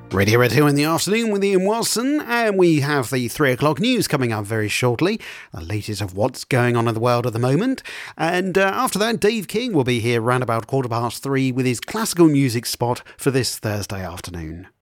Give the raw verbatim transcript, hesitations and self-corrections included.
Radio Red Hill in the afternoon with Ian Wilson, and we have the three o'clock news coming up very shortly, the latest of what's going on in the world at the moment. And uh, after that, Dave King will be here round about quarter past three with his classical music spot for this Thursday afternoon.